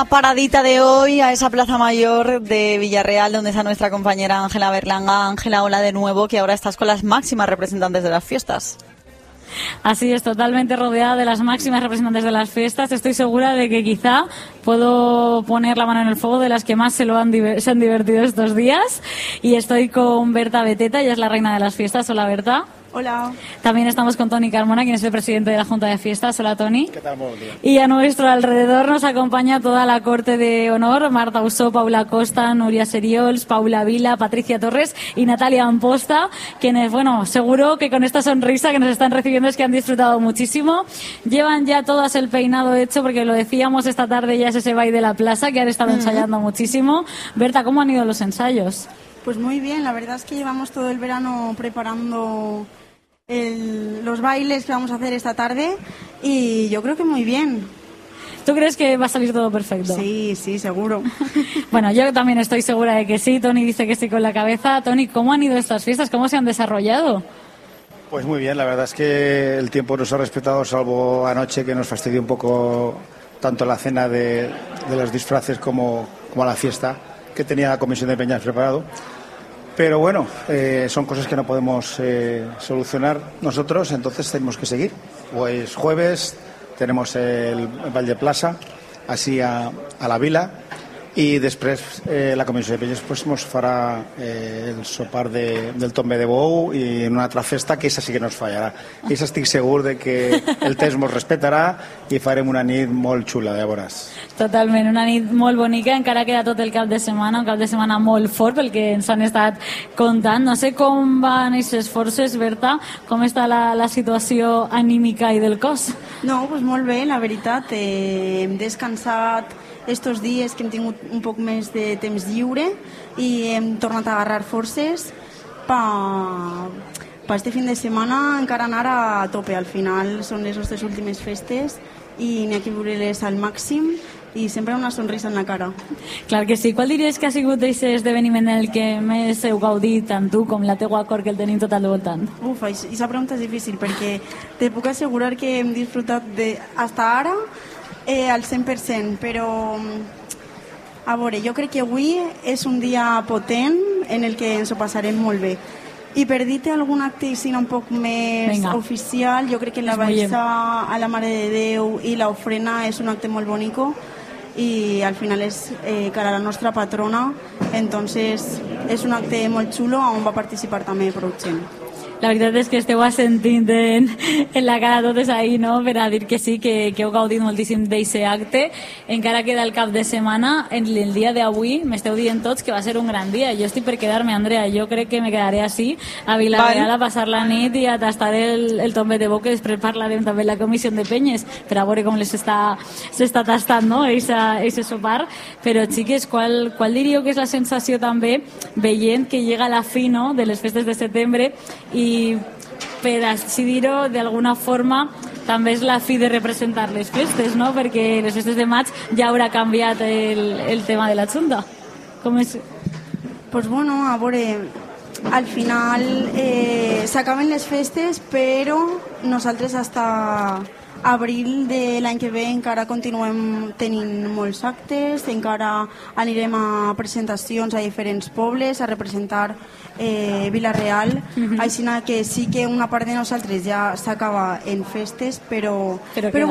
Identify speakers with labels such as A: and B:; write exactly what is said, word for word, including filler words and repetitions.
A: Paradita de hoy a esa Plaza Mayor de Villarreal, donde está nuestra compañera Ángela Berlanga. Ángela, hola de nuevo, que ahora estás con las máximas representantes de las fiestas.
B: Así es, totalmente rodeada de las máximas representantes de las fiestas. Estoy segura de que quizá puedo poner la mano en el fuego de las que más se, lo han, se han divertido estos días. Y estoy con Berta Beteta, ella es la reina de las fiestas. Hola, Berta.
C: Hola.
B: También estamos con Toni Carmona, quien es el presidente de la Junta de Fiestas. Hola, Toni.
D: ¿Qué tal? Buenos días.
B: Y a nuestro alrededor nos acompaña toda la corte de honor: Marta Usó, Paula Costa, Nuria Seriols, Paula Vila, Patricia Torres y Natalia Amposta, quienes, bueno, seguro que con esta sonrisa que nos están recibiendo es que han disfrutado muchísimo. Llevan ya todas el peinado hecho, porque lo decíamos esta tarde, ya es ese baile de la plaza que han estado ensayando uh-huh. muchísimo. Berta, ¿cómo han ido los ensayos?
C: Pues muy bien, la verdad es que llevamos todo el verano preparando El, los bailes que vamos a hacer esta tarde y yo creo que muy bien.
B: ¿Tú crees que va a salir todo perfecto?
C: Sí, sí, seguro.
B: Bueno, yo también estoy segura de que sí. Toni dice que sí con la cabeza. Toni, ¿cómo han ido estas fiestas? ¿Cómo se han desarrollado?
D: Pues muy bien, la verdad es que el tiempo nos ha respetado, salvo anoche, que nos fastidió un poco tanto la cena de, de los disfraces como, como la fiesta que tenía la Comisión de Peñas preparado. Pero bueno, eh, son cosas que no podemos eh, solucionar nosotros, entonces tenemos que seguir. Pues jueves tenemos el, el Ball de Plaça, así a, a la Vila, i després eh, la Comissió de Penyes pues, mos farà eh, el sopar de, del tombe de bou i una altra festa que aquesta sí que no es fallarà. I estic segur de que el temps mos respetarà i farem una nit molt xula, ja veuràs.
B: Totalment, una nit molt bonica, encara queda tot el cap de setmana, un cap de setmana molt fort pel que ens han estat contant. No sé com van aquestes forces, Berta, com està la, la situació anímica i del cos?
C: No, pues molt bé, la veritat, eh, hem descansat estos dies que hem tingut un poc més de temps lliure i hem tornat a agarrar forces per pa este fin de setmana encara anar a tope. Al final són les nostres últimes festes i n'hi ha que viure-les al màxim i sempre una sonrisa en la cara.
B: Clar que sí. Qual diries que ha sigut aquest esdeveniment en el que més heu gaudit tant tu com la teua cor, que el tenim tot al voltant?
C: Uf, aquesta pregunta és difícil perquè te puc assegurar que hem disfrutat de, hasta ara eh, al cent per cent, però a veure, jo crec que avui és un dia potent en el que ens ho passarem molt bé. I per dir-te algun acte així un poc més Venga. oficial, jo crec que la baixa a la Mare de Déu i l'ofrena és un acte molt bonico i al final és eh, cara a la nostra patrona, entonces és un acte molt xulo on va participar també prou gent.
B: La veritat és que esteu assentint en, en la cara totes ahí, no?, per a dir que sí, que, que heu gaudit moltíssim d'aquest acte. Encara queda el cap de setmana. En el dia d'avui m'esteu dient tots que va ser un gran dia. Jo estic per quedar-me, Andrea. Jo crec que me quedaré així a Vilareal a passar la nit i a tastar el, el tombe de boca. Després parlarem també la Comissió de Penyes per a veure com les està, s'està tastant, no?, aquest sopar. Però, xiques, qual, qual diríeu que és la sensació també veient que llega la fi, no?, de les festes de setembre i i per així dir-ho d'alguna forma també és la fi de representar les festes, no? Perquè les festes de maig ja haurà canviat el, el tema de la Junta. Com és?
C: Pues bueno, a veure, al final eh, s'acaben les festes, però nosaltres hasta abril de l'any que ve encara continuem tenint molts actes, encara anirem a presentacions a diferents pobles, a representar eh, Vilareal, uh-huh. Així que sí que una part de nosaltres ja s'acaba en festes, però, però, però